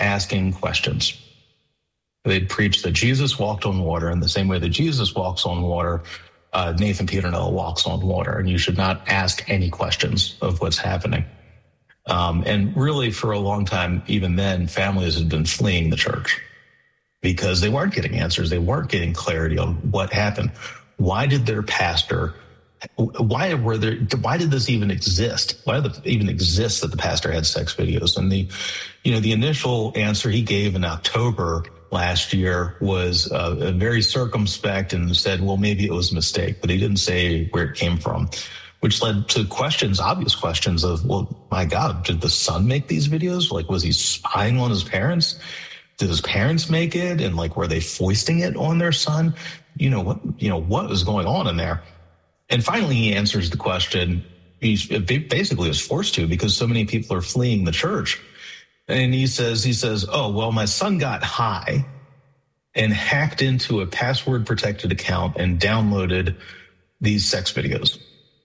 asking questions. They'd preach that Jesus walked on water in the same way that Jesus walks on water. Nathan Peternell walks on water, and you should not ask any questions of what's happening. And really, for a long time, even then, families had been fleeing the church because they weren't getting answers. They weren't getting clarity on what happened. Why did their pastor? Why did this even exist? Why did it even exist that the pastor had sex videos? And the initial answer he gave in October last year was very circumspect and said, well, maybe it was a mistake, but he didn't say where it came from, which led to obvious questions of, well, my God, did the son make these videos? Like, was he spying on his parents? Did his parents make it? And like, were they foisting it on their son? What was going on in there? And finally, he answers the question. He basically was forced to because so many people are fleeing the church. And he says, oh, well, my son got high and hacked into a password protected account and downloaded these sex videos.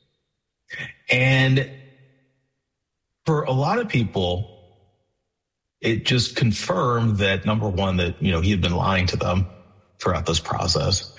And for a lot of people, it just confirmed that, number one, that, he had been lying to them throughout this process.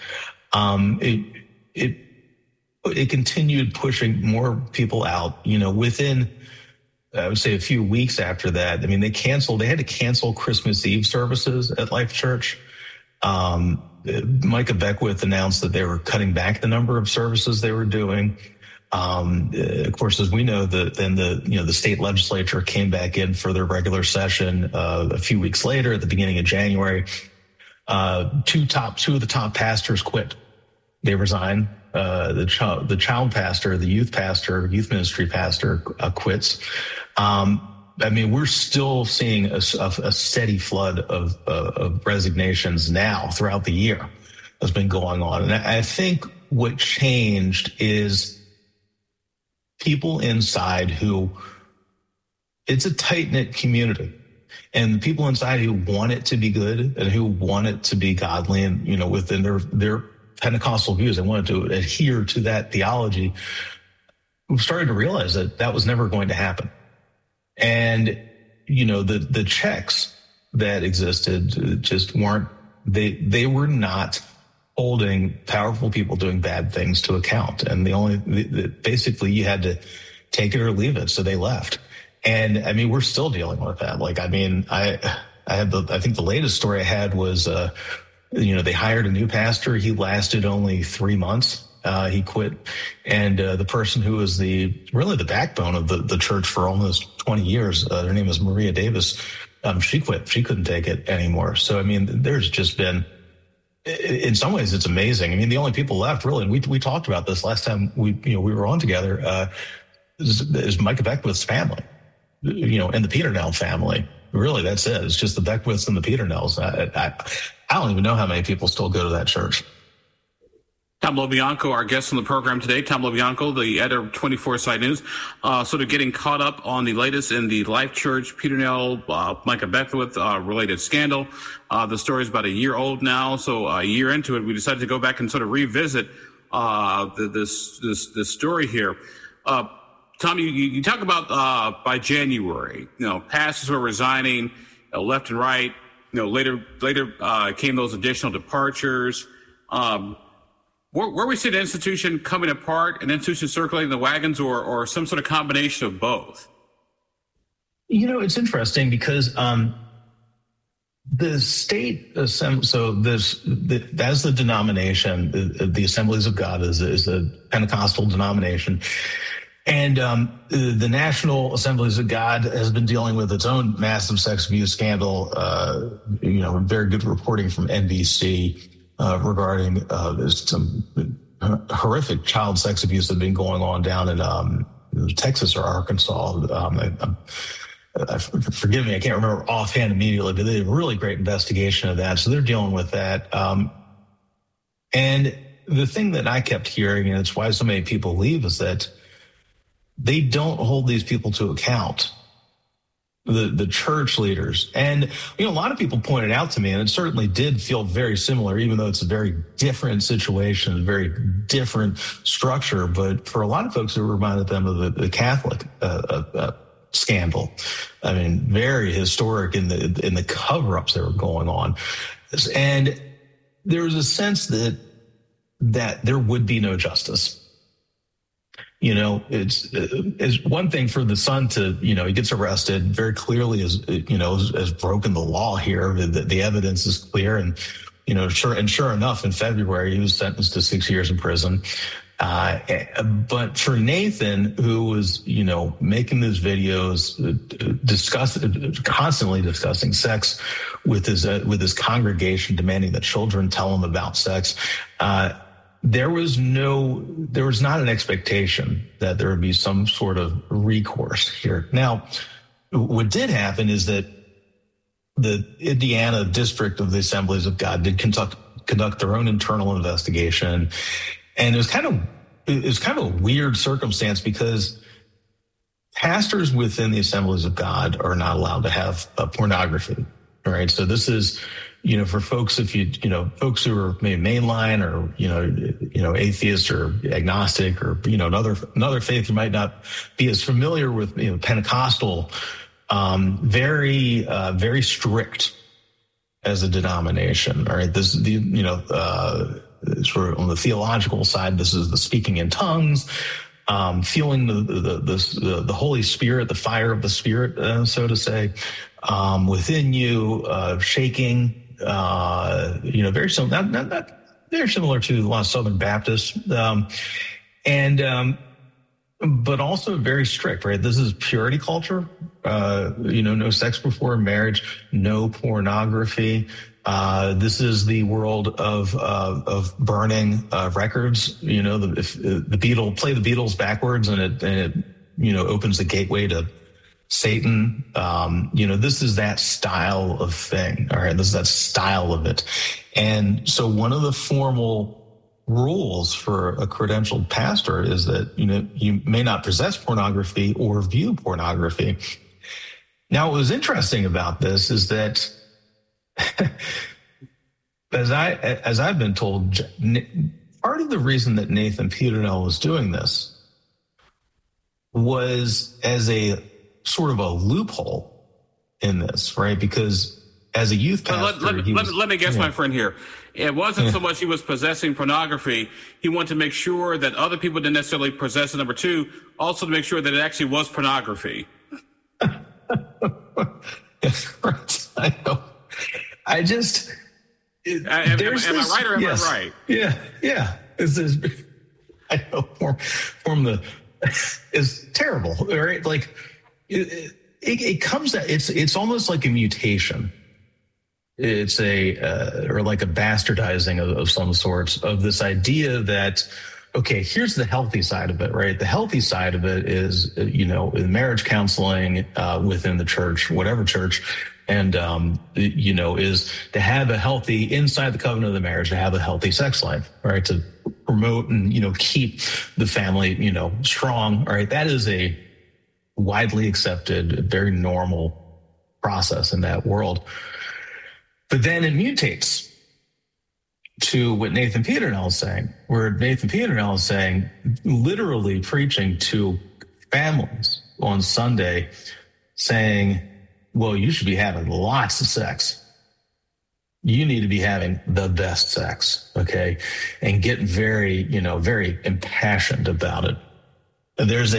It continued pushing more people out, within, I would say, a few weeks after that. I mean, they had to cancel Christmas Eve services at Life Church. Micah Beckwith announced that they were cutting back the number of services they were doing. Of course, as we know, the state legislature came back in for their regular session a few weeks later at the beginning of January. Two of the top pastors quit. They resigned. The child pastor, the youth ministry pastor quits. We're still seeing a steady flood of resignations now throughout the year that's been going on. And I think what changed is people inside it's a tight-knit community. And the people inside who want it to be good and who want it to be godly and, within their Pentecostal views, they wanted to adhere to that theology, we started to realize that was never going to happen. And, the checks that existed just weren't, they were not holding powerful people doing bad things to account. And basically you had to take it or leave it. So they left. And we're still dealing with that. I think the latest story I had was, they hired a new pastor. He lasted only 3 months. He quit. And the person who was really the backbone of the church for almost 20 years, her name is Maria Davis. She quit. She couldn't take it anymore. So, there's just been, in some ways, it's amazing. The only people left, really, and we talked about this last time we were on together, is Micah Beckwith's family, and the Peternell family. Really, that's it. It's just the Beckwiths and the Peternells. I don't even know how many people still go to that church. Tom LoBianco, our guest on the program today. Tom LoBianco, the editor of 24/7 News, sort of getting caught up on the latest in the Life Church Peternell, Micah Beckwith related scandal. The story is about a year old now, so a year into it, we decided to go back and sort of revisit this story here. Tom, you talk about by January, pastors were resigning left and right. Later came those additional departures. Where we see the institution coming apart, an institution circulating the wagons, or some sort of combination of both? It's interesting because the state assembly, that's the denomination, the Assemblies of God is a Pentecostal denomination. And the National Assemblies of God has been dealing with its own massive sex abuse scandal. Very good reporting from NBC regarding there's some horrific child sex abuse that's been going on down in Texas or Arkansas. Forgive me, I can't remember offhand immediately, but they did a really great investigation of that. So they're dealing with that. And the thing that I kept hearing, and it's why so many people leave, is that they don't hold these people to account, the church leaders. And, a lot of people pointed out to me, and it certainly did feel very similar, even though it's a very different situation, a very different structure. But for a lot of folks, it reminded them of the Catholic scandal. I mean, very historic in the cover-ups that were going on. And there was a sense that there would be no justice. It's one thing for the son to, he gets arrested, very clearly has broken the law here. The evidence is clear. And, sure enough, in February, he was sentenced to 6 years in prison. But for Nathan, who was, making these videos, constantly discussing sex with his congregation, demanding that children tell him about sex, there was not an expectation that there would be some sort of recourse here. Now, what did happen is that the Indiana District of the Assemblies of God did conduct their own internal investigation. And it was kind of a weird circumstance because pastors within the Assemblies of God are not allowed to have pornography. All right. So this is, for folks, folks who are maybe mainline or, atheist or agnostic or, another faith who might not be as familiar with, Pentecostal, very, very strict as a denomination. All right. This is sort of on the theological side, this is the speaking in tongues, feeling the Holy Spirit, the fire of the Spirit, so to say, within you, shaking, very similar, not very similar to a lot of Southern Baptists, but also very strict, right? This is purity culture, no sex before marriage, no pornography. This is the world of burning records. If the Beatles backwards and it opens the gateway to Satan. This is that style of thing. All right, this is that style of it. And so one of the formal rules for a credentialed pastor is that you may not possess pornography or view pornography. Now, what was interesting about this is that. As I've been told, part of the reason that Nathan Peternell was doing this was as a sort of a loophole in this, right? Because as a youth pastor, let me guess, my friend here. It wasn't so much he was possessing pornography. He wanted to make sure that other people didn't necessarily possess it. Number two, also to make sure that it actually was pornography. I know. I just. Am I right or am I right? Yeah. I know. Form is terrible, right? Like it comes. It's almost like a mutation. It's or like a bastardizing of some sorts of this idea that. Okay, here's the healthy side of it, right? The healthy side of it is, in marriage counseling within the church, whatever church, and, is to have a healthy, inside the covenant of the marriage, to have a healthy sex life, right? To promote and, keep the family, strong, all right? That is a widely accepted, very normal process in that world. But then it mutates to what Nathan Peternell is saying, where Nathan Peternell is saying, literally preaching to families on Sunday, saying, well, you should be having lots of sex. You need to be having the best sex, okay? And get very, very impassioned about it. And there's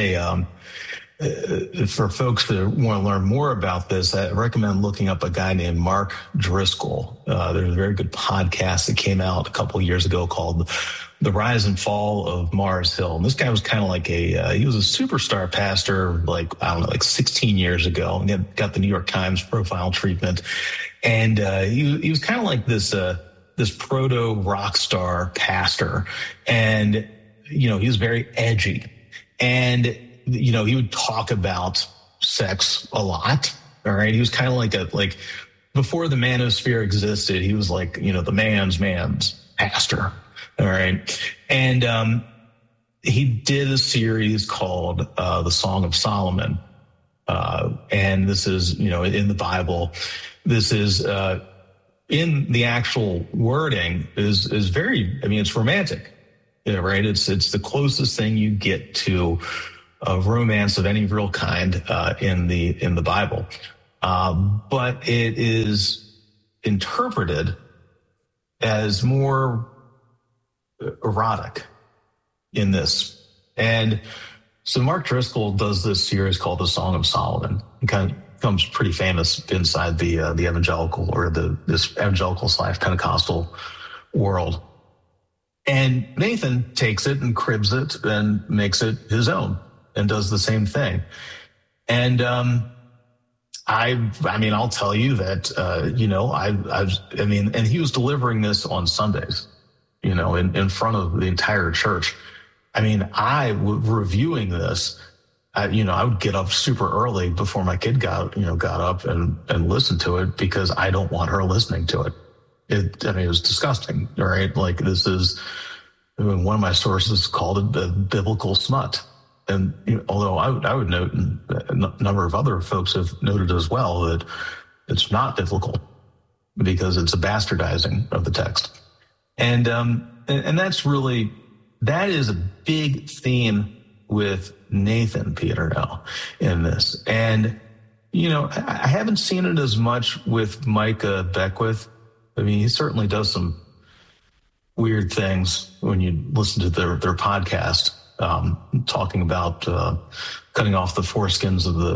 for folks that want to learn more about this, I recommend looking up a guy named Mark Driscoll. There's a very good podcast that came out a couple of years ago called The Rise and Fall of Mars Hill. And this guy was kind of like he was a superstar pastor, like 16 years ago, and he got the New York Times profile treatment. And he was kind of like this proto rock star pastor. And, he was very edgy. And he would talk about sex a lot. All right. He was kind of like before the manosphere existed, he was like, the man's pastor. All right. And he did a series called The Song of Solomon. And this is, in the Bible. This is in the actual wording is very, it's romantic. Yeah, right. It's the closest thing you get to romance of any real kind in the Bible, but it is interpreted as more erotic in this. And so Mark Driscoll does this series called The Song of Solomon. It kind of becomes pretty famous inside the evangelical or this evangelical/Pentecostal world. And Nathan takes it and cribs it and makes it his own and does the same thing. And I mean, I'll tell you that and he was delivering this on Sundays, in front of the entire church. I mean, reviewing this, I would get up super early before my kid got up and listened to it because I don't want her listening to it. It was disgusting, right? Like one of my sources called it the biblical smut. And although I would note, and a number of other folks have noted as well, that it's not biblical because it's a bastardizing of the text. And that is a big theme with Nathan Pieternel in this. And, I haven't seen it as much with Micah Beckwith. I mean, he certainly does some weird things when you listen to their podcast, talking about cutting off the foreskins of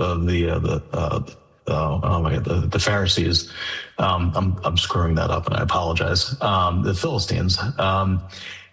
the Pharisees. I'm screwing that up, and I apologize. The Philistines, kind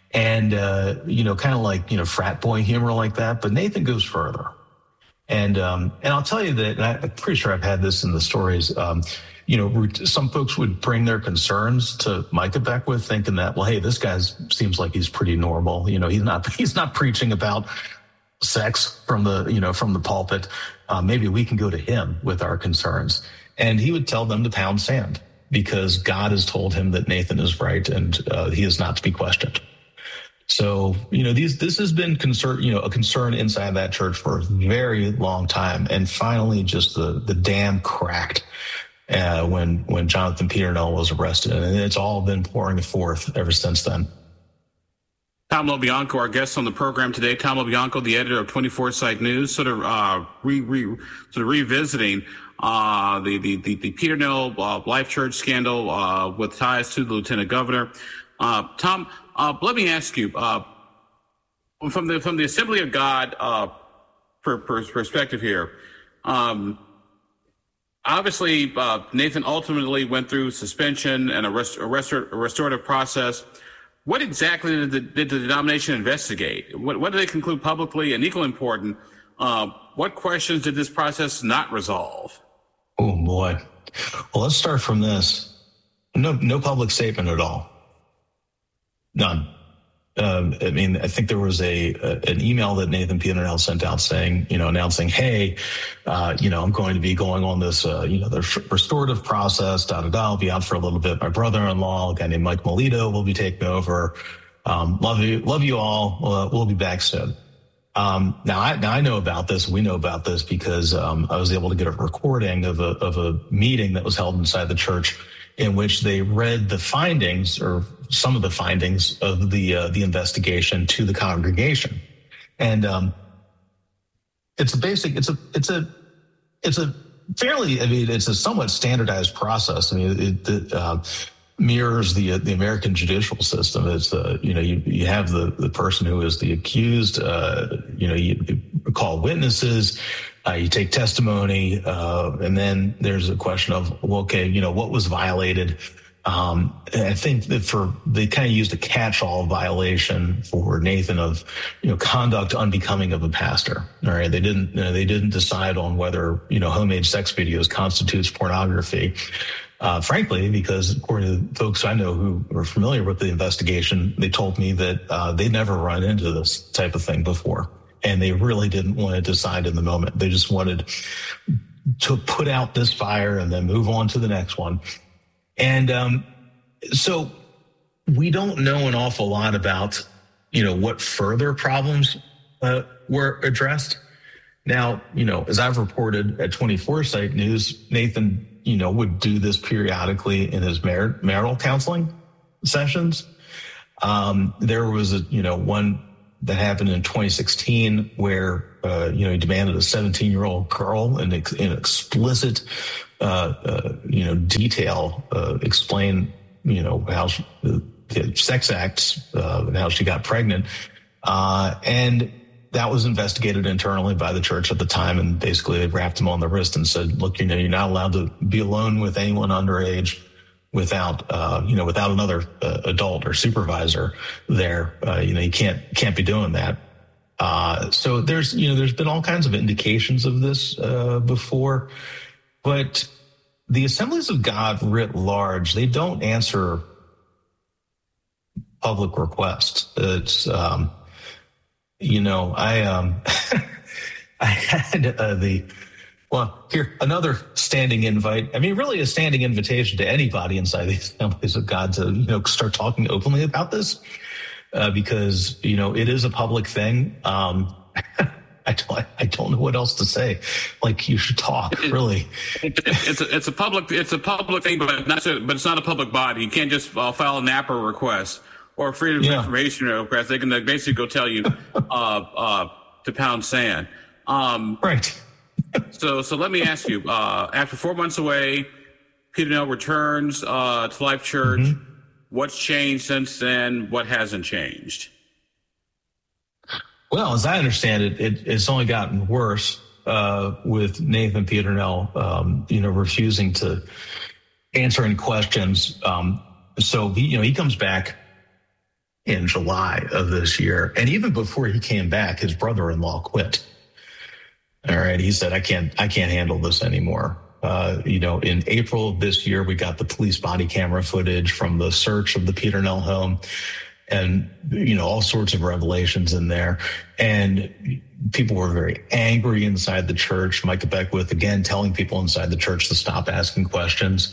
of like frat boy humor like that. But Nathan goes further, and I'll tell you that, and I'm pretty sure I've had this in the stories. Some folks would bring their concerns to Micah Beckwith thinking that, well, hey, this guy seems like he's pretty normal. He's not preaching about sex from the pulpit. Maybe we can go to him with our concerns. And he would tell them to pound sand because God has told him that Nathan is right and he is not to be questioned. So, this has been a concern inside that church for a very long time. And finally, just the dam cracked when Jonathan Pieternel was arrested, and it's all been pouring forth ever since then. Tom Lobianco, our guest on the program today. Tom Lobianco, the editor of 24 Site News, sort of revisiting the Pieternel Life Church scandal with ties to the lieutenant governor. Tom, let me ask you, from the Assembly of God perspective here. Obviously, Nathan ultimately went through suspension and a restorative process. What exactly did the denomination investigate? What did they conclude publicly? And equally important, what questions did this process not resolve? Oh, boy. Well, let's start from this. No public statement at all. None. I think there was an email that Nathan Pieternel sent out saying, announcing, hey, I'm going to be going on this, the restorative process, I'll be out for a little bit. My brother-in-law, a guy named Mike Melito, will be taking over. Love you all. We'll be back soon. Now I know about this. We know about this because I was able to get a recording of a meeting that was held inside the church in which they read the findings or some of the findings of the investigation to the congregation. And it's a somewhat standardized process. I mean, it mirrors the American judicial system. It's you have the person who is the accused. You call witnesses. You take testimony, and then there's a question of, well, okay, what was violated? I think that they kind of used a catch-all violation for Nathan of, conduct unbecoming of a pastor. All right, they didn't decide on whether homemade sex videos constitutes pornography. Frankly, because according to folks I know who are familiar with the investigation, they told me that they'd never run into this type of thing before. And they really didn't want to decide in the moment. They just wanted to put out this fire and then move on to the next one. And so we don't know an awful lot about, what further problems were addressed. Now, as I've reported at 24 Site News, Nathan, would do this periodically in his marital counseling sessions. There was one that happened in 2016 where, he demanded a 17-year-old girl in explicit, detail, explain, how sex acts, how she got pregnant. And that was investigated internally by the church at the time. And basically they wrapped him on the wrist and said, look, you're not allowed to be alone with anyone underage without another adult or supervisor there. You can't be doing that. So there's been all kinds of indications of this before, but the Assemblies of God writ large, they don't answer public requests. It's, I had here, another standing invite. I mean, really a standing invitation to anybody inside the Assemblies of God to, start talking openly about this, because, it is a public thing. I don't know what else to say. Like, you should talk, really. It's a public thing, but it's not a public body. You can't just file a NAPA request or a freedom of information request. They can basically go tell you to pound sand. Right. So let me ask you, after 4 months away, Peter Nell returns to Life Church. Mm-hmm. What's changed since then? What hasn't changed? Well, as I understand it, it's only gotten worse with Nathan Peter Nell, refusing to answer any questions. So he comes back in July of this year, and even before he came back, his brother-in-law quit. All right, he said, I can't handle this anymore. In April of this year, we got the police body camera footage from the search of the Peter Nell home, and all sorts of revelations in there. And people were very angry inside the church. Micah Beckwith, again, telling people inside the church to stop asking questions.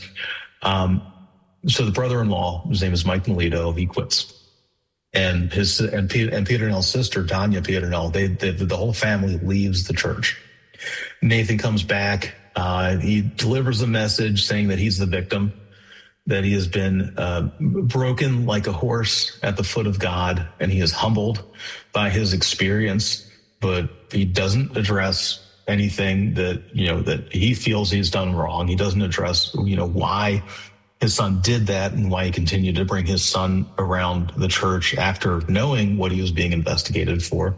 So the brother-in-law, his name is Mike Melito, he quits. And Peter Nell's sister, Danya Peter Nell, the whole family leaves the church. Nathan comes back. He delivers a message saying that he's the victim, that he has been broken like a horse at the foot of God, and he is humbled by his experience, but he doesn't address anything that he feels he's done wrong. He doesn't address, why his son did that and why he continued to bring his son around the church after knowing what he was being investigated for.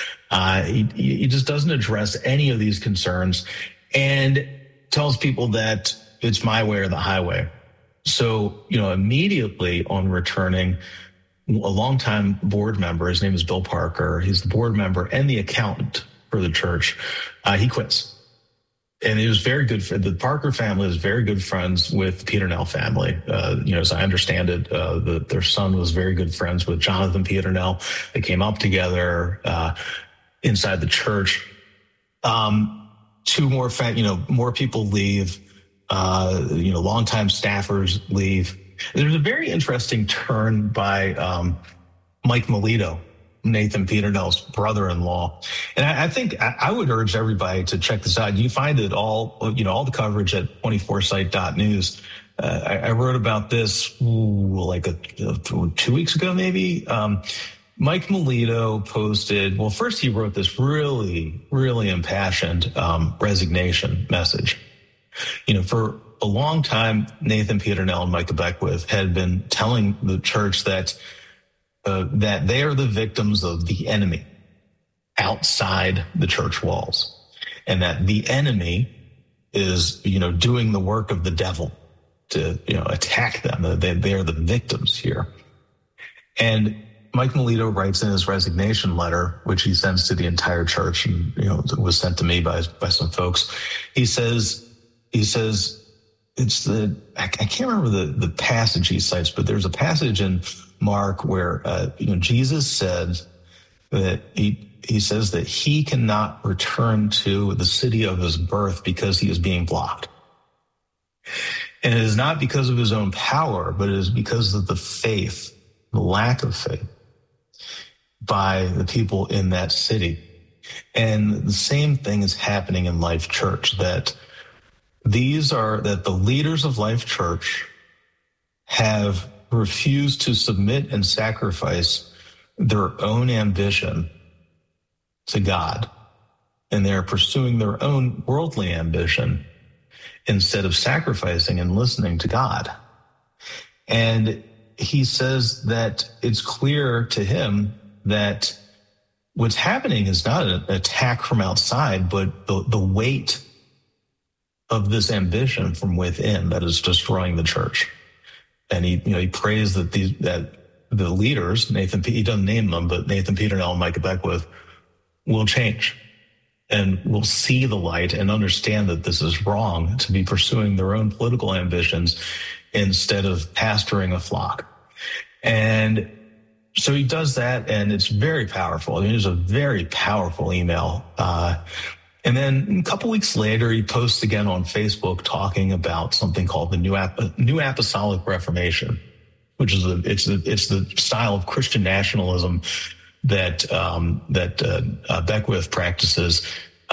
He just doesn't address any of these concerns and tells people that it's my way or the highway. So, immediately on returning, a longtime board member, his name is Bill Parker, he's the board member and the accountant for the church, he quits. And it was very good for the Parker family is very good friends with the Peter Nell family. As I understand it, their son was very good friends with Jonathan Peter Nell. They came up together inside the church. Two more, more people leave. Longtime staffers leave. There's a very interesting turn by Mike Melito, Nathan Peter Nell's brother-in-law. And I think I would urge everybody to check this out. You find it all the coverage at 24site.news. I wrote about this 2 weeks ago, maybe. Mike Melito posted, well, first he wrote this really, really impassioned resignation message. For a long time, Nathan Peter Nell and Micah Beckwith had been telling the church that they are the victims of the enemy outside the church walls, and that the enemy is, doing the work of the devil to, attack them. They are the victims here. And Mike Melito writes in his resignation letter, which he sends to the entire church, and it was sent to me by some folks. He says it's I can't remember the passage he cites, but there's a passage in Mark where Jesus said that he says that he cannot return to the city of his birth because he is being blocked. And it is not because of his own power, but it is because of the lack of faith by the people in that city. And the same thing is happening in Life Church, that the leaders of Life Church have refused to submit and sacrifice their own ambition to God, and they're pursuing their own worldly ambition instead of sacrificing and listening to God. And he says that it's clear to him that what's happening is not an attack from outside, but the weight of this ambition from within that is destroying the church. And he prays that the leaders, he doesn't name them, but Nathan Peternell and Micah Beckwith will change and will see the light and understand that this is wrong to be pursuing their own political ambitions instead of pastoring a flock. And so he does that, and it's very powerful. I mean, it's a very powerful email. And then a couple weeks later, he posts again on Facebook talking about something called the New Apostolic Reformation, which is it's the style of Christian nationalism that Beckwith practices.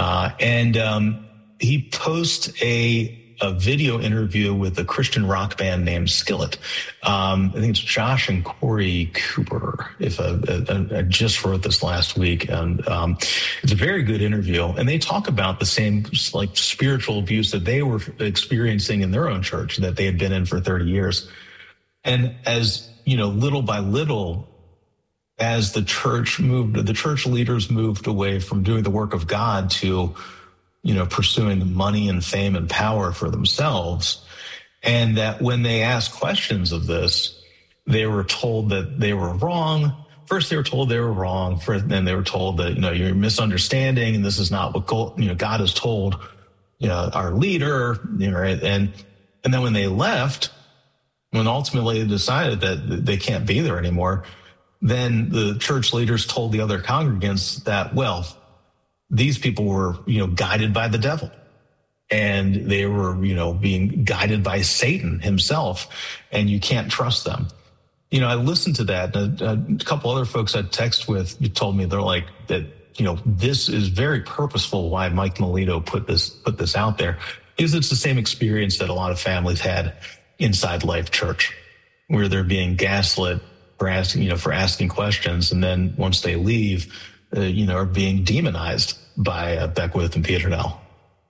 And he posts a video interview with a Christian rock band named Skillet. I think it's Josh and Corey Cooper. I just wrote this last week, and it's a very good interview. And they talk about the same spiritual abuse that they were experiencing in their own church that they had been in for 30 years. And as little by little, as the church leaders moved away from doing the work of God to pursuing money and fame and power for themselves. And that when they asked questions of this, they were told that they were wrong. First, they were told they were wrong. Then they were told that, you're misunderstanding and this is not what God has told, our leader, right? And then when they left, when ultimately they decided that they can't be there anymore, then the church leaders told the other congregants that, well, these people were, guided by the devil, and they were, being guided by Satan himself, and you can't trust them. I listened to that. A couple other folks I'd text with told me they're like that, this is very purposeful why Mike Melito put this out there, because it's the same experience that a lot of families had inside Life Church, where they're being gaslit for asking questions, and then once they leave, are being demonized by Beckwith and Peternell.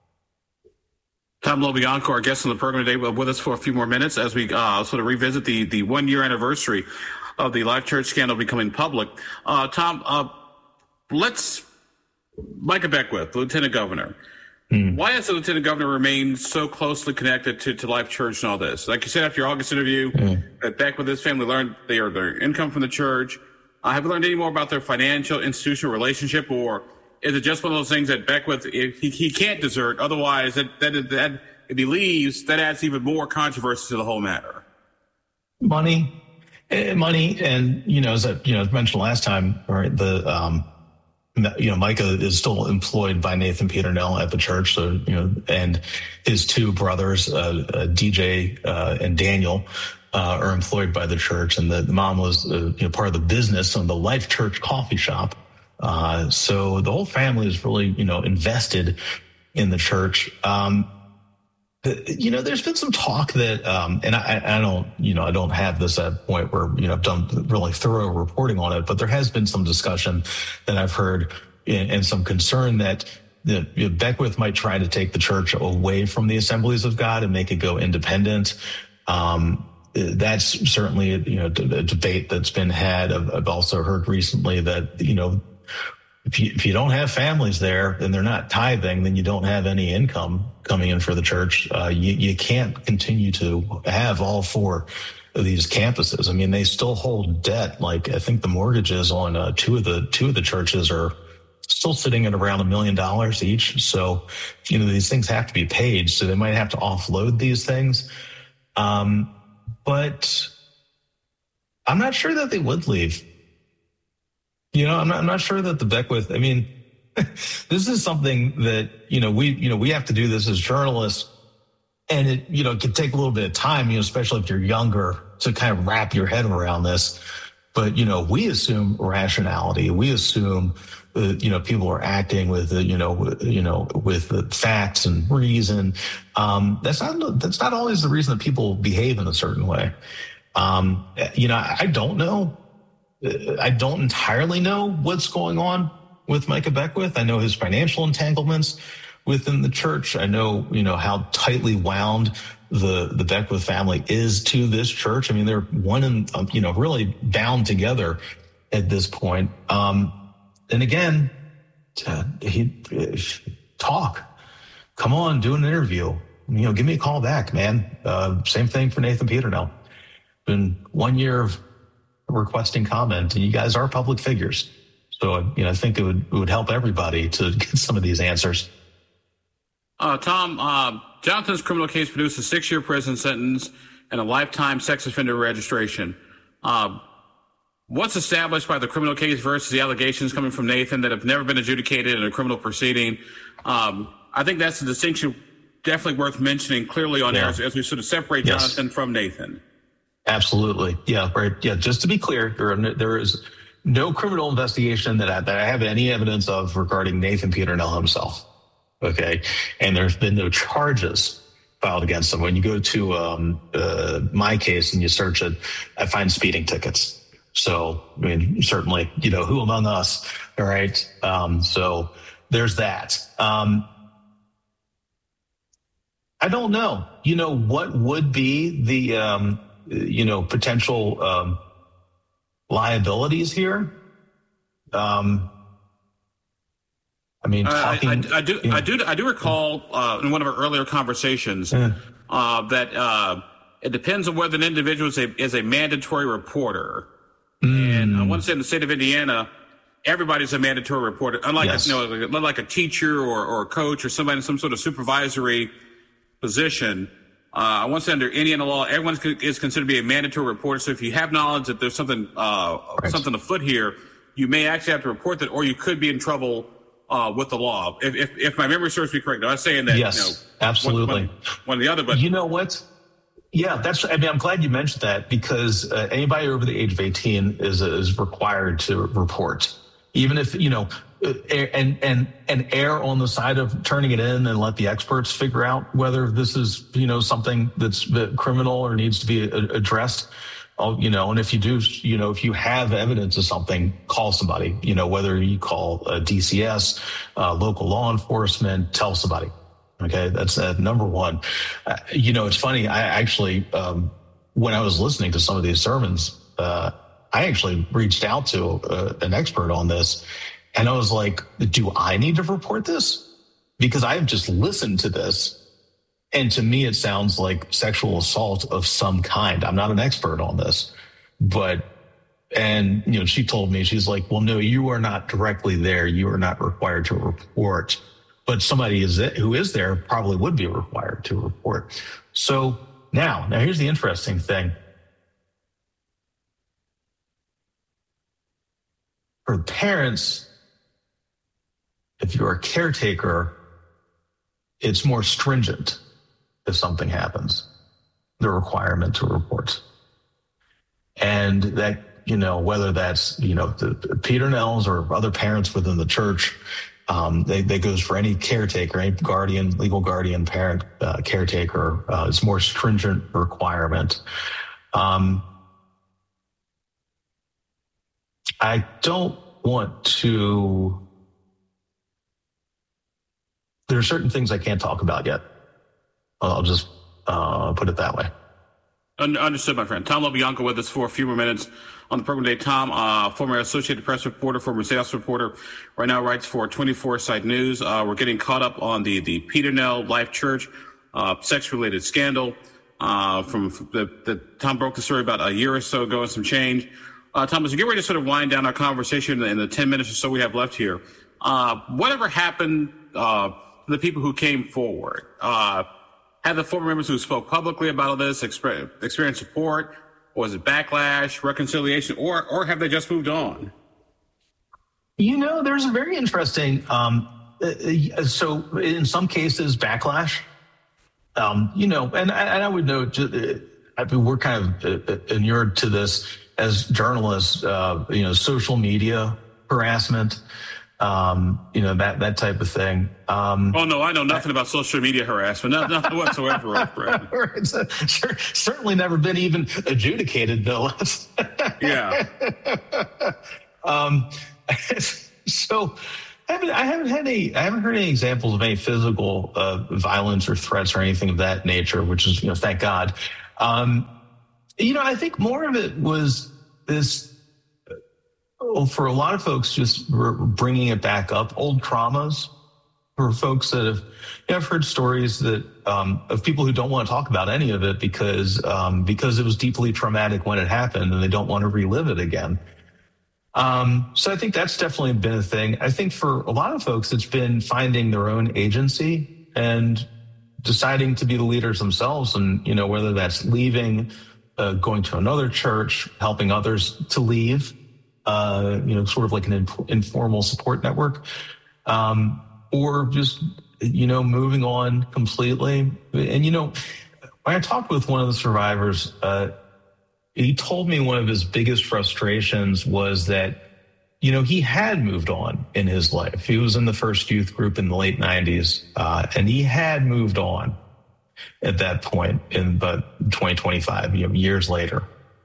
Tom LoBianco, our guest on the program today, with us for a few more minutes as we sort of revisit the 1 year anniversary of the Life Church scandal becoming public. Tom, Micah Beckwith, Lieutenant Governor. Why has the Lieutenant Governor remained so closely connected to Life Church and all this? Like you said after your August interview, that Beckwith and his family learned their income from the church. Have you learned any more about their financial institutional relationship, or is it just one of those things that Beckwith, if he can't desert, otherwise that if he leaves, that adds even more controversy to the whole matter? Money, and as I mentioned last time, right? Micah is still employed by Nathan Peternell at the church, so and his two brothers, DJ and Daniel, are employed by the church, and the mom was part of the business on the Life Church coffee shop. So the whole family is really invested in the church. There's been some talk that, and I don't have this at a point where I've done really thorough reporting on it, but there has been some discussion that I've heard and some concern that Beckwith might try to take the church away from the Assemblies of God and make it go independent. That's certainly a debate that's been had. I've also heard recently that if you don't have families there and they're not tithing, then you don't have any income coming in for the church. You can't continue to have all four of these campuses. I mean, they still hold debt. Like I think the mortgages on two of the churches are still sitting at around $1 million each. So these things have to be paid. So they might have to offload these things. But I'm not sure that they would leave. I'm not sure that the Beckwith, I mean, this is something that, we have to do this as journalists, and it, can take a little bit of time, especially if you're younger, to kind of wrap your head around this. But, we assume rationality. We assume that, people are acting with, with the facts and reason. That's not always the reason that people behave in a certain way. I don't know I don't entirely know what's going on with Micah Beckwith. I know his financial entanglements within the church. I know, how tightly wound the Beckwith family is to this church. I mean, they're one and, really bound together at this point. And again, talk. Come on, do an interview. Give me a call back, man. Same thing for Nathan Peternell. Been 1 year of requesting comment, and you guys are public figures. So, I think it would help everybody to get some of these answers. Tom, Jonathan's criminal case produced a 6-year prison sentence and a lifetime sex offender registration. What's established by the criminal case versus the allegations coming from Nathan that have never been adjudicated in a criminal proceeding? I think that's a distinction definitely worth mentioning clearly on air as we sort of separate Jonathan from Nathan. Absolutely. Yeah, right. Yeah, just to be clear, there is no criminal investigation that I have any evidence of regarding Nathan Peternell himself. Okay. And there's been no charges filed against him. When you go to my case and you search it, I find speeding tickets. So, certainly, who among us? All right. So there's that. I don't know. What would be the, potential liabilities here? I do recall in one of our earlier conversations that it depends on whether an individual is a mandatory reporter. And I want to say in the state of Indiana, everybody's a mandatory reporter, unlike like a teacher or a coach or somebody in some sort of supervisory position. I want to say under Indiana law, everyone is considered to be a mandatory reporter. So if you have knowledge that there's something afoot here, you may actually have to report that, or you could be in trouble with the law. If my memory serves me correct, I'm not saying that. Yes, absolutely. One or the other, but you know what? Yeah, I'm glad you mentioned that, because anybody over the age of 18 is required to report, even if and err on the side of turning it in and let the experts figure out whether this is something that's criminal or needs to be addressed. And if you do, if you have evidence of something, call somebody. Whether you call DCS, local law enforcement, tell somebody. Okay, that's number one. It's funny. I actually, when I was listening to some of these sermons, I actually reached out to an expert on this, and I was like, "Do I need to report this?" Because I have just listened to this, and to me, it sounds like sexual assault of some kind. I'm not an expert on this, and she told me, she's like, "Well, no, you are not directly there. You are not required to report." But somebody who is there probably would be required to report. So now here's the interesting thing. For parents, if you're a caretaker, it's more stringent if something happens, the requirement to report. And that, whether that's, the Peternells or other parents within the church, that goes for any caretaker, any guardian, legal guardian, parent, caretaker. It's more stringent requirement. I don't want to. There are certain things I can't talk about yet. I'll just put it that way. Understood, my friend. Tom LoBianco with us for a few more minutes on the program today. Tom, former Associated Press reporter, former State House reporter, right now writes for 24 Site News. We're getting caught up on the Peternell Life Church sex-related scandal from the Tom broke the story about a year or so ago and some change. Tom, as we get ready to sort of wind down our conversation in the 10 minutes or so we have left here, whatever happened to the people who came forward? Have the former members who spoke publicly about all this experienced support? Or was it backlash, reconciliation, or have they just moved on? There's a very interesting, so in some cases, backlash, and I would note, we're kind of inured to this as journalists, social media harassment, that type of thing. Oh, no, I know nothing about social media harassment, nothing whatsoever. Right. Certainly never been even adjudicated, though. Yeah. So I haven't heard any examples of any physical violence or threats or anything of that nature, which is, thank God. I think more of it was this, for a lot of folks, just bringing it back up, old traumas. For folks that I've heard stories that of people who don't want to talk about any of it because it was deeply traumatic when it happened and they don't want to relive it again. So I think that's definitely been a thing. I think for a lot of folks, it's been finding their own agency and deciding to be the leaders themselves. And, whether that's leaving, going to another church, helping others to leave, sort of like an informal support network, or just, moving on completely. And, when I talked with one of the survivors, he told me one of his biggest frustrations was that, he had moved on in his life. He was in the first youth group in the late 90s, and he had moved on at that point in about 2025, years later.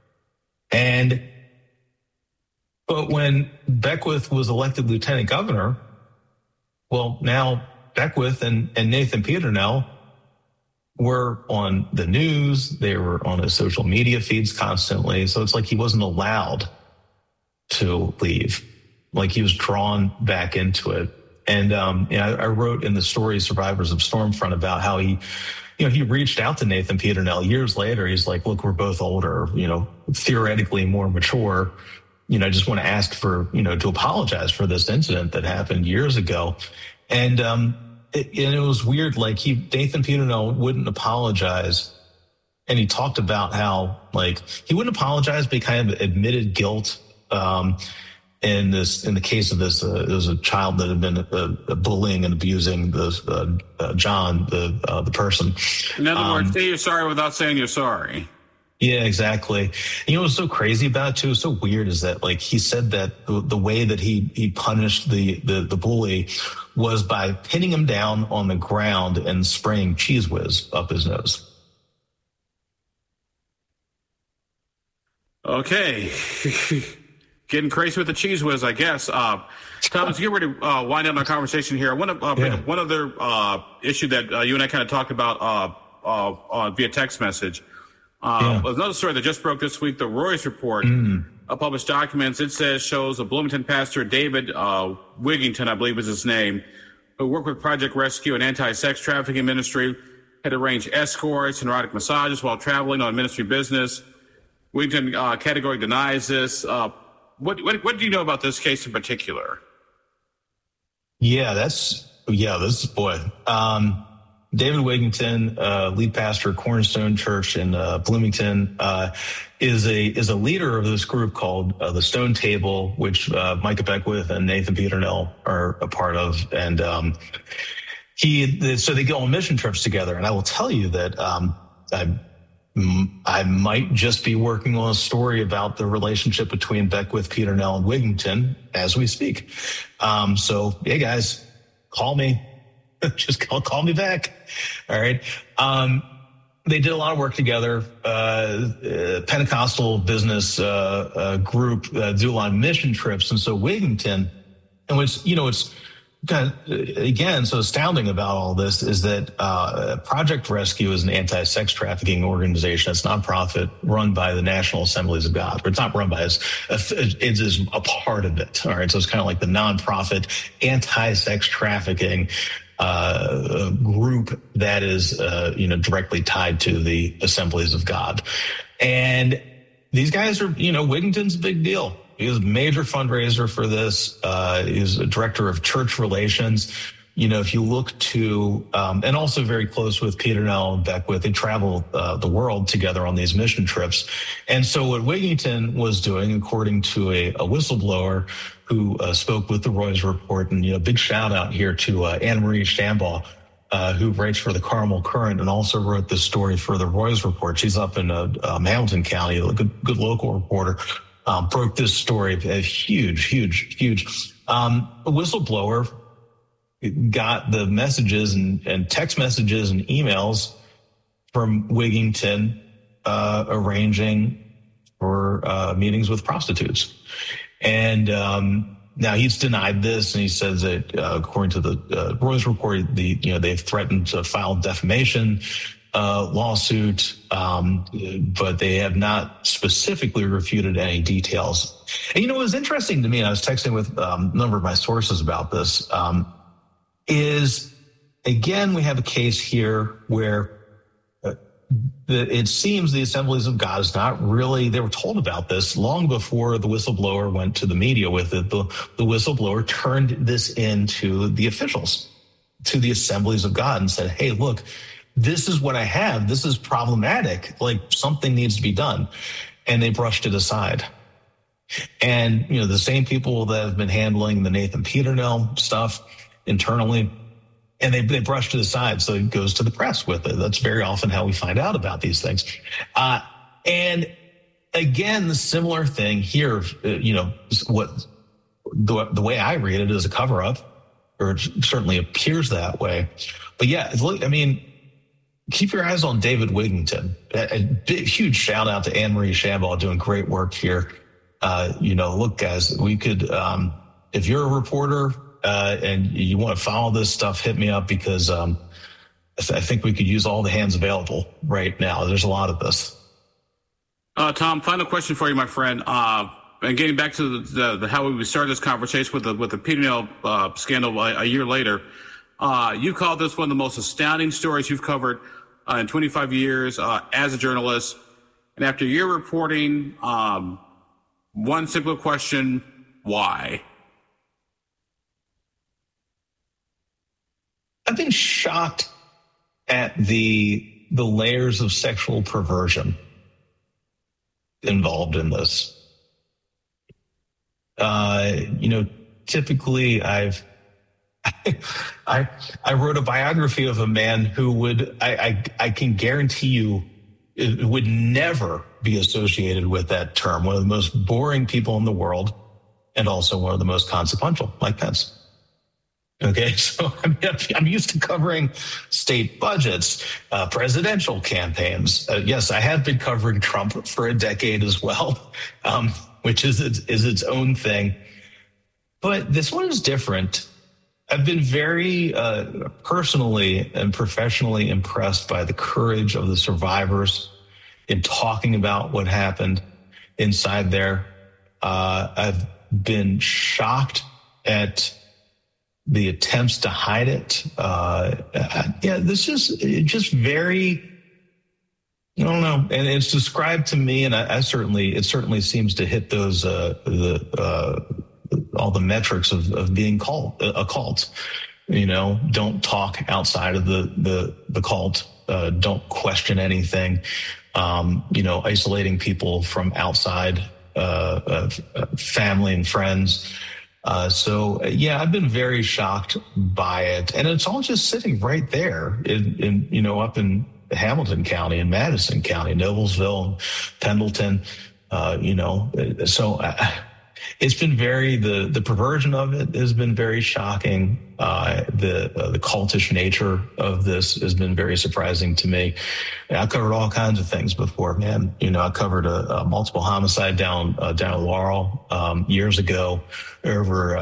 But when Beckwith was elected lieutenant governor, well, now Beckwith and Nathan Peternell were on the news. They were on his social media feeds constantly. So it's like he wasn't allowed to leave. Like he was drawn back into it. And I wrote in the story Survivors of Stormfront about how he reached out to Nathan Peternell years later. He's like, look, we're both older, theoretically more mature. I just want to ask for, to apologize for this incident that happened years ago. And it was weird. Like Nathan Peternell wouldn't apologize. And he talked about how he wouldn't apologize, but he kind of admitted guilt. In the case of this, there was a child that had been bullying and abusing John, the person. In other words, say you're sorry without saying you're sorry. Yeah, exactly. And what's so crazy about it too, it's so weird, is that he said that the way that he punished the bully was by pinning him down on the ground and spraying Cheese Whiz up his nose. Okay. Getting crazy with the Cheese Whiz, I guess. Thomas, get ready to wind up our conversation here. I want to bring up one other issue that you and I kind of talked about via text message. Another story that just broke this week, the Royce Report, published documents. It shows a Bloomington pastor, David Wigington, I believe is his name, who worked with Project Rescue and anti-sex trafficking ministry, had arranged escorts and erotic massages while traveling on ministry business. Wigington categorically denies this. What do you know about this case in particular? David Wigington, lead pastor of Cornerstone Church in Bloomington, is a leader of this group called the Stone Table, which Micah Beckwith and Nathan Peternell are a part of, and so they go on mission trips together. And I will tell you that I might just be working on a story about the relationship between Beckwith, Peternell, and Wigington as we speak. So, hey guys, call me. Just call me back. All right. They did a lot of work together. Pentecostal business group do a lot of mission trips, and so Wigington, and it's kind of, again, so astounding about all this is that Project Rescue is an anti-sex trafficking organization. It's a nonprofit run by the National Assemblies of God. Or it's not run by us. It is a part of it. All right. So it's kind of like the nonprofit anti-sex trafficking group that is, directly tied to the Assemblies of God. And these guys are, Wigington's a big deal. He's a major fundraiser for this. He's a director of church relations. If you look to, and also very close with Peternell and Beckwith, they travel the world together on these mission trips. And so what Wigington was doing, according to a whistleblower who spoke with the Royce Report, and, big shout out here to Anne Marie Shambaugh, who writes for the Carmel Current and also wrote this story for the Royce Report. She's up in Hamilton County, a good local reporter. Broke this story, a huge a whistleblower got the messages and text messages and emails from Wigington arranging for meetings with prostitutes. And now he's denied this, and he says that according to the Reuters report, they've threatened to file defamation lawsuit, but they have not specifically refuted any details. And it was interesting to me, and I was texting with a number of my sources about this, is, again, we have a case here where it seems the Assemblies of God is not really, they were told about this long before the whistleblower went to the media with it. The whistleblower turned this into the officials, to the Assemblies of God, and said, hey, look, this is what I have. This is problematic. Like, something needs to be done. And they brushed it aside. And, the same people that have been handling the Nathan Peternell stuff internally, and they brushed it aside. So it goes to the press with it. That's very often how we find out about these things. And again, the similar thing here, what the way I read it is a cover up, or it certainly appears that way. But yeah, keep your eyes on David Wigington. A big, huge shout out to Anne-Marie Shambaugh doing great work here. Look, guys, we could, if you're a reporter, and you want to follow this stuff, hit me up, because I think we could use all the hands available right now. There's a lot of this. Tom, final question for you, my friend. And getting back to the how we started this conversation with the Peternell scandal a year later, you called this one of the most astounding stories you've covered in 25 years as a journalist. And after your reporting, one simple question: why? I've been shocked at the layers of sexual perversion involved in this. Typically I wrote a biography of a man who I can guarantee you it would never be associated with that term. One of the most boring people in the world, and also one of the most consequential, Mike Pence. Okay, so I'm used to covering state budgets, presidential campaigns. Yes, I have been covering Trump for a decade as well, which is its own thing. But this one is different. I've been very personally and professionally impressed by the courage of the survivors in talking about what happened inside there. I've been shocked at the attempts to hide it. This is just very, I don't know. And it's described to me, and it certainly seems to hit those, all the metrics of being a cult. Don't talk outside of the cult. Don't question anything. Isolating people from outside, family and friends. I've been very shocked by it, and it's all just sitting right there in up in Hamilton County and Madison County, Noblesville, Pendleton, it's been the perversion of it has been very shocking. The cultish nature of this has been very surprising to me. I've covered all kinds of things before, man. I covered a multiple homicide down in Laurel years ago over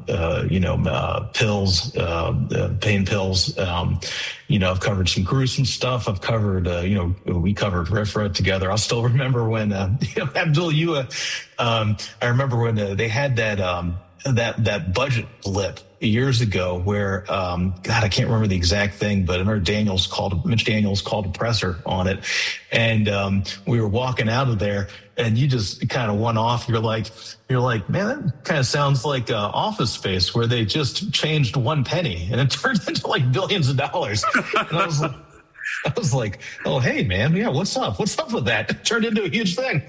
pills, pain pills. I've covered some gruesome stuff. I've covered we covered RFRA together. I'll still remember when Abdul, I remember when they had that budget blip years ago where, I can't remember the exact thing, but I remember Mitch Daniels called a presser on it. And, we were walking out of there and you just kind of went off. You're like, man, that kind of sounds like Office Space where they just changed one penny and it turned into like billions of dollars. And I was like, oh, hey man, yeah, what's up? What's up with that? It turned into a huge thing.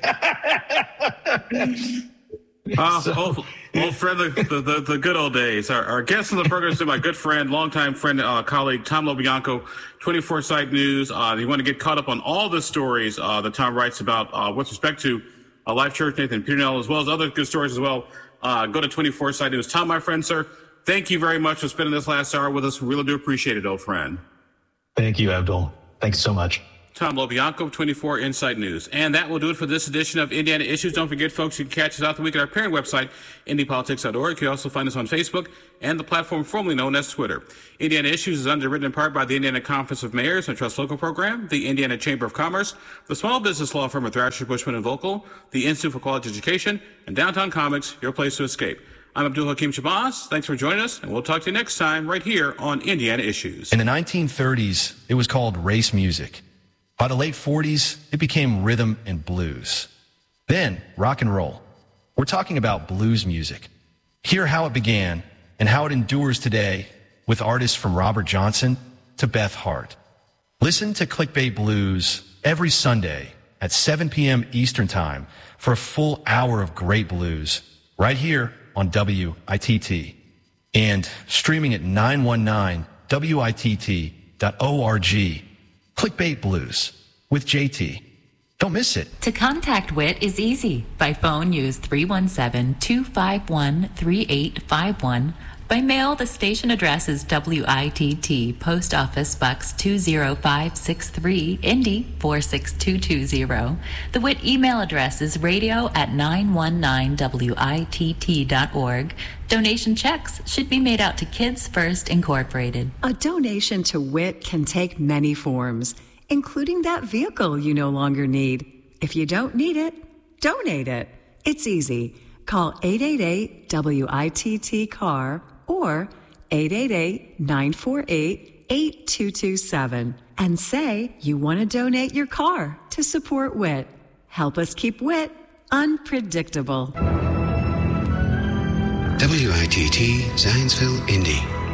Old friend, the good old days. Our guest on the program is my good friend, longtime friend, colleague, Tom LoBianco, 24 Site News. You want to get caught up on all the stories that Tom writes about with respect to Life Church, Nathan Peternell, as well as other good stories as well. Go to 24 Site News. Tom, my friend, sir, thank you very much for spending this last hour with us. We really do appreciate it, old friend. Thank you, Abdul. Thanks so much. Tom LoBianco of 24 Insight News. And that will do it for this edition of Indiana Issues. Don't forget, folks, you can catch us out the week at our parent website, IndyPolitics.org. You can also find us on Facebook and the platform formerly known as Twitter. Indiana Issues is underwritten in part by the Indiana Conference of Mayors and Trust Local Program, the Indiana Chamber of Commerce, the small business law firm of Thrasher, Bushman & Volkel, the Institute for College Education, and Downtown Comics, your place to escape. I'm Abdul Hakim Shabazz. Thanks for joining us, and we'll talk to you next time right here on Indiana Issues. In the 1930s, it was called race music. By the late 40s, it became rhythm and blues. Then, rock and roll. We're talking about blues music. Hear how it began and how it endures today with artists from Robert Johnson to Beth Hart. Listen to Clickbait Blues every Sunday at 7 p.m. Eastern Time for a full hour of great blues right here on WITT and streaming at 919witt.org. Clickbait Blues with JT. Don't miss it. To contact WIT is easy. By phone, use 317-251-3851. By mail, the station address is WITT, Post Office Box 20563, Indy 46220. The WIT email address is radio@919witt.org. Donation checks should be made out to Kids First Incorporated. A donation to WIT can take many forms, including that vehicle you no longer need. If you don't need it, donate it. It's easy. Call 888-WITT-CAR or 888-948-8227 and say you want to donate your car to support WIT. Help us keep WIT unpredictable. WITT Zionsville, Indy.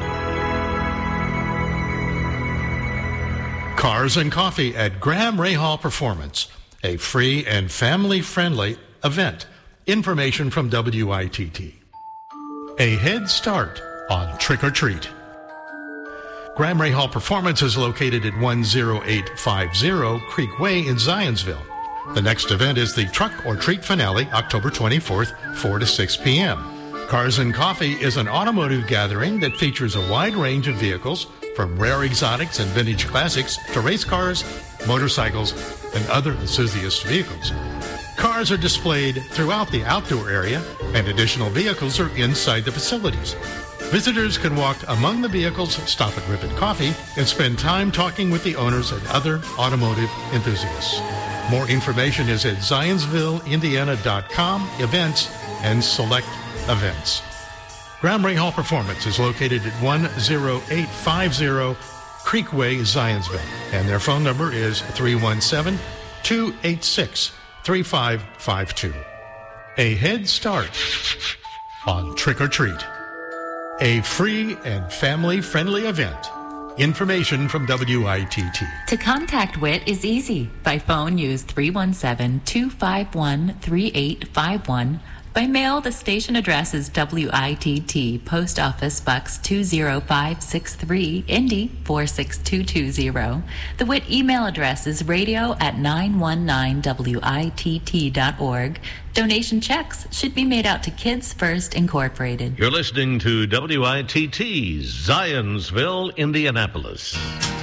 Cars and Coffee at Graham Rahal Performance, a free and family-friendly event. Information from WITT. A head start on Trick or Treat. Graham Rahal Performance is located at 10850 Creek Way in Zionsville. The next event is the Truck or Treat Finale, October 24th, 4 to 6 p.m. Cars and Coffee is an automotive gathering that features a wide range of vehicles, from rare exotics and vintage classics to race cars, motorcycles, and other enthusiast vehicles. Cars are displayed throughout the outdoor area, and additional vehicles are inside the facilities. Visitors can walk among the vehicles, stop at Rivet Coffee, and spend time talking with the owners and other automotive enthusiasts. More information is at ZionsvilleIndiana.com, events, and select events. Graham Rahal Performance is located at 10850 Creekway, Zionsville, and their phone number is 317-286-3552. A head start on Trick or Treat, a free and family-friendly event. Information from WITT. To contact WIT is easy. By phone, use 317-251-3851. By mail, the station address is WITT, Post Office Box 20563, Indy 46220. The WIT email address is radio@919witt.org. Donation checks should be made out to Kids First Incorporated. You're listening to WITT, Zionsville, Indianapolis.